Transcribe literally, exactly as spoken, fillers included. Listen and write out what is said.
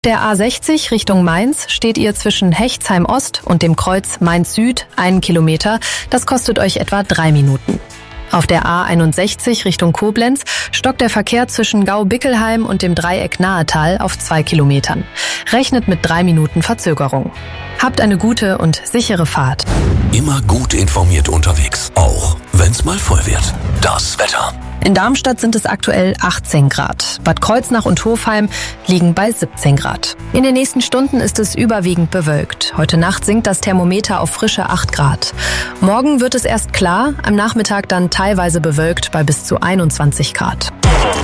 Der A sechzig Richtung Mainz steht ihr zwischen Hechtsheim Ost und dem Kreuz Mainz Süd einen Kilometer. Das kostet euch etwa drei Minuten. Auf der A einundsechzig Richtung Koblenz stockt der Verkehr zwischen Gau-Bickelheim und dem Dreieck Nahetal auf zwei Kilometern. Rechnet mit drei Minuten Verzögerung. Habt eine gute und sichere Fahrt. Immer gut informiert unterwegs, auch wenn's mal voll wird. Das Wetter. In Darmstadt sind es aktuell achtzehn Grad. Bad Kreuznach und Hofheim liegen bei siebzehn Grad. In den nächsten Stunden ist es überwiegend bewölkt. Heute Nacht sinkt das Thermometer auf frische acht Grad. Morgen wird es erst klar, am Nachmittag dann teilweise bewölkt bei bis zu einundzwanzig Grad.